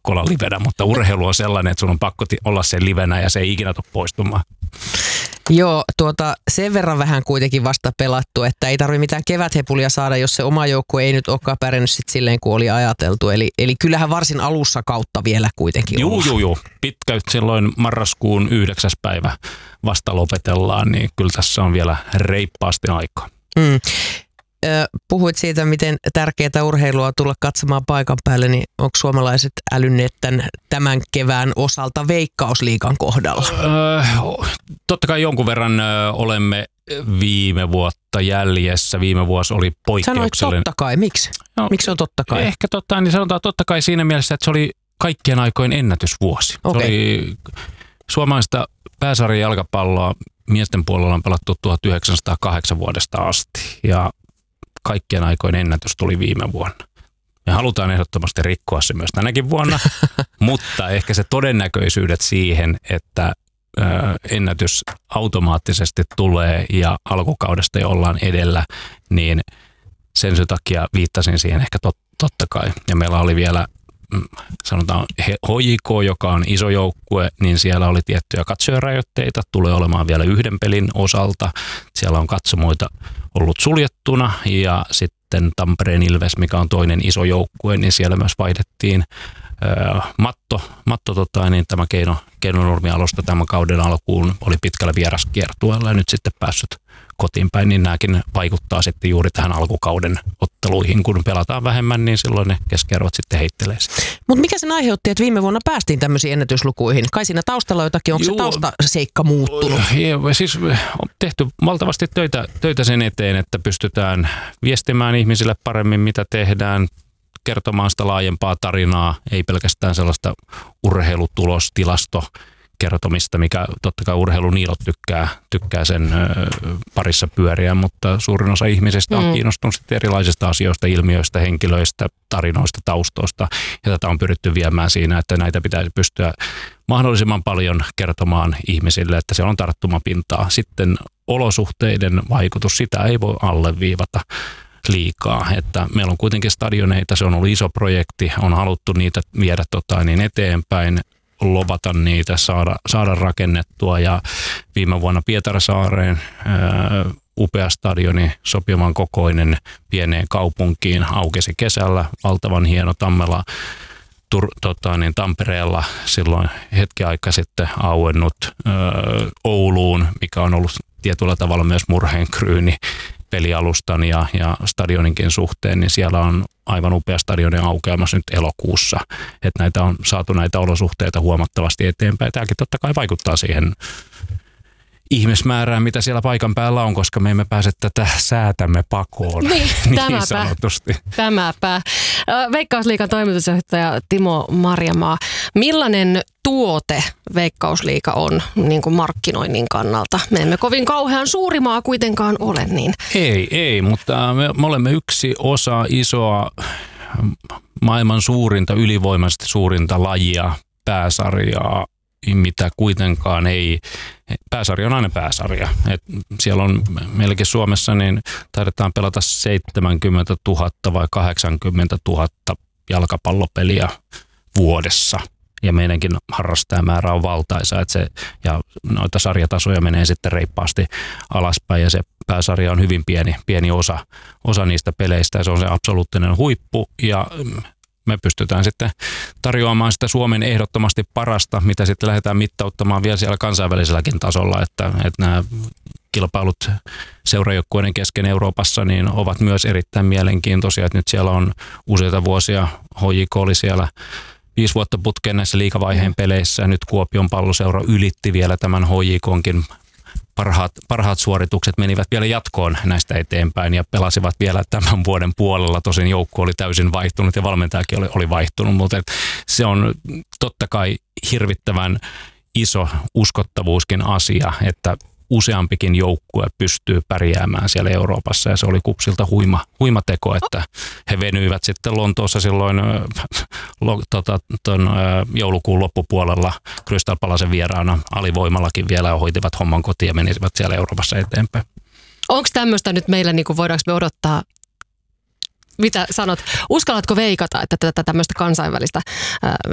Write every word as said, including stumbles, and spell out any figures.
pakko olla livenä, mutta urheilu on sellainen, että sun on pakko olla sen livenä ja se ei ikinä tule poistumaan. Joo, tuota, sen verran vähän kuitenkin vasta pelattu, että ei tarvitse mitään keväthepulia saada, jos se oma joukkue ei nyt olekaan pärjännyt sit silleen, kuin oli ajateltu. Eli, eli kyllähän varsin alussa kautta vielä kuitenkin Juu, ollaan. juu, juu. Pitkä silloin marraskuun yhdeksäs päivä vasta lopetellaan, niin kyllä tässä on vielä reippaasti aikaa. Mm. Puhuit siitä, miten tärkeää urheilua tulla katsomaan paikan päälle, niin onko suomalaiset älynneet tämän, tämän kevään osalta Veikkausliigan kohdalla? Öö, totta kai jonkun verran ö, olemme viime vuotta jäljessä. Viime vuosi oli poikkeuksellinen. Sanoit totta kai. Miksi? No, Miksi on totta kai? Ehkä totta, niin sanotaan totta kai siinä mielessä, että se oli kaikkien aikojen ennätysvuosi. Okay. Se oli suomalaista pääsarjan jalkapalloa miesten puolella on pelattu tuhatyhdeksänsataakahdeksan vuodesta asti ja kaikkien aikojen ennätys tuli viime vuonna. Me halutaan ehdottomasti rikkoa se myös tänäkin vuonna, mutta ehkä se todennäköisyydet siihen, että ö, ennätys automaattisesti tulee ja alkukaudesta jo ollaan edellä, niin sen takia viittasin siihen ehkä tot, totta kai. Ja meillä oli vielä, sanotaan H J K, joka on iso joukkue, niin siellä oli tiettyjä katsojarajoitteita, tulee olemaan vielä yhden pelin osalta. Siellä on katsomoita ollut suljettuna ja sitten Tampereen Ilves, mikä on toinen iso joukkue, niin siellä myös vaihdettiin ö, matto, matto tota, niin tämä keino, keinonurmialosta tämän kauden alkuun oli pitkällä vieraskiertueella ja nyt sitten päässyt kotiin päin, niin nämäkin vaikuttaa sitten juuri tähän alkukauden otteluihin. Kun pelataan vähemmän, niin silloin ne keskiarvot sitten heittelee sitä. Mutta mikä sen aiheutti, että viime vuonna päästiin tämmöisiin ennätyslukuihin? Kai siinä taustalla jotakin, onko Juu, se taustaseikka muuttunut? Joo, siis on tehty valtavasti töitä, töitä sen eteen, että pystytään viestimään ihmisille paremmin, mitä tehdään, kertomaan sitä laajempaa tarinaa, ei pelkästään sellaista urheilutulostilasto kertomista, mikä totta kai urheiluniilot tykkää, tykkää sen ö, parissa pyöriä, mutta suurin osa ihmisistä on mm. kiinnostunut sitten erilaisista asioista, ilmiöistä, henkilöistä, tarinoista, taustoista, ja tätä on pyritty viemään siinä, että näitä pitäisi pystyä mahdollisimman paljon kertomaan ihmisille, että se on tarttumapintaa. Sitten olosuhteiden vaikutus, sitä ei voi alleviivata liikaa, että meillä on kuitenkin stadioneita, se on ollut iso projekti, on haluttu niitä viedä tota, niin eteenpäin, lobata niitä, saada, saada rakennettua ja viime vuonna Pietarsaareen ää, upea stadioni, sopivan kokoinen pieneen kaupunkiin, aukesi kesällä, valtavan hieno Tammela, tur, tota, niin Tampereella silloin hetki aika sitten auennut ää, Ouluun, mikä on ollut tietyllä tavalla myös murheenkryyni pelialustan ja, ja stadioninkin suhteen, niin siellä on aivan upea stadionin aukeamassa nyt elokuussa. Että näitä on saatu näitä olosuhteita huomattavasti eteenpäin. Tämäkin totta kai vaikuttaa siihen ihmismäärään, mitä siellä paikan päällä on, koska me emme pääse tätä säätämme pakoon niin, niin sanotusti. Tämäpä. Veikkausliigan toimitusjohtaja Timo Marjamaa, millainen tuote Veikkausliiga on niin kuin markkinoinnin kannalta? Me emme kovin kauhean suuri maa kuitenkaan ole. Niin. Ei, ei, mutta me, me olemme yksi osa isoa maailman suurinta, ylivoimaisesti suurinta lajia, pääsarjaa, mitä kuitenkaan ei, pääsarja on aina pääsarja. Et siellä on meilläkin Suomessa, niin taidetaan pelata seitsemänkymmentätuhatta vai kahdeksankymmentätuhatta jalkapallopeliä vuodessa. Ja meidänkin harrastajamäärä on valtaisa, että se, ja noita sarjatasoja menee sitten reippaasti alaspäin, ja se pääsarja on hyvin pieni, pieni osa, osa niistä peleistä, ja se on se absoluuttinen huippu, ja me pystytään sitten tarjoamaan sitä Suomen ehdottomasti parasta, mitä sitten lähdetään mittauttamaan vielä siellä kansainväliselläkin tasolla, että, että nämä kilpailut seurajoukkueiden kesken Euroopassa niin ovat myös erittäin mielenkiintoisia, että nyt siellä on useita vuosia, H J K oli siellä viisi vuotta putkeen näissä liigavaiheen peleissä, nyt Kuopion Palloseura ylitti vielä tämän H J K:nkin Parhaat, parhaat suoritukset menivät vielä jatkoon näistä eteenpäin ja pelasivat vielä tämän vuoden puolella. Tosin joukko oli täysin vaihtunut ja valmentajakin oli, oli vaihtunut, mutta se on totta kai hirvittävän iso uskottavuuskin asia, että useampikin joukkue pystyy pärjäämään siellä Euroopassa ja se oli Kupsilta huima, huima teko, että he venyivät sitten Lontoossa silloin lo, tota, ton, joulukuun loppupuolella Crystal Palacen vieraana alivoimallakin vielä ja hoitivat homman kotiin ja menisivät siellä Euroopassa eteenpäin. Onko tämmöistä nyt meillä, niin kuin voidaanko me odottaa, mitä sanot, uskallatko veikata, että tätä tämmöistä kansainvälistä ää,